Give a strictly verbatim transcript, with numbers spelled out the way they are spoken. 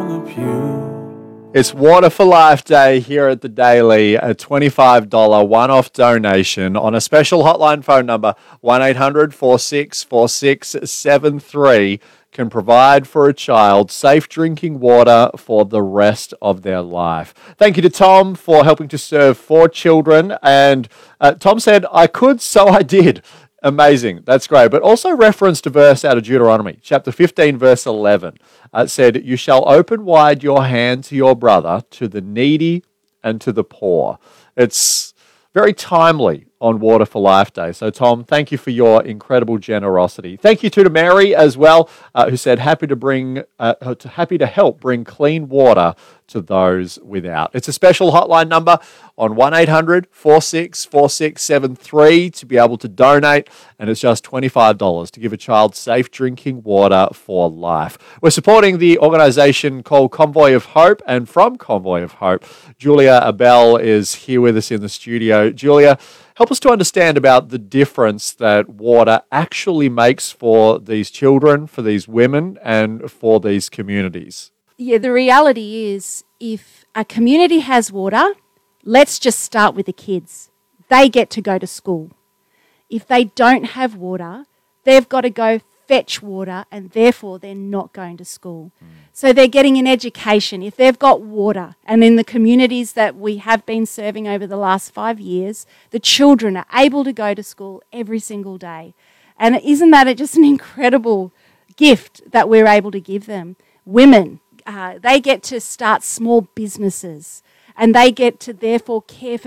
on the pew. It's Water for Life Day here at the Daily, a twenty-five dollars one-off donation on a special hotline phone number, one eight hundred four six four six seven three, can provide for a child safe drinking water for the rest of their life. Thank you to Tom for helping to serve four children. And uh, Tom said, I could, so I did. Amazing. That's great. But also referenced a verse out of Deuteronomy, chapter fifteen, verse eleven. Uh, it said, you shall open wide your hand to your brother, to the needy and to the poor. It's very timely on Water for Life Day. So, Tom, thank you for your incredible generosity. Thank you too to Mary as well, uh, who said, happy to bring, uh, happy to help bring clean water to those without. It's a special hotline number on one eight hundred four six four six seven three to be able to donate, and it's just twenty-five dollars to give a child safe drinking water for life. We're supporting the organisation called Convoy of Hope, and from Convoy of Hope, Julia Abel is here with us in the studio. Julia, help us to understand about the difference that water actually makes for these children, for these women, and for these communities. Yeah, the reality is if a community has water, let's just start with the kids. They get to go to school. If they don't have water, they've got to go fetch water, and therefore they're not going to school. Mm. So they're getting an education. If they've got water, and in the communities that we have been serving over the last five years, the children are able to go to school every single day. And isn't that just an incredible gift that we're able to give them? Women, uh, they get to start small businesses, and they get to therefore care for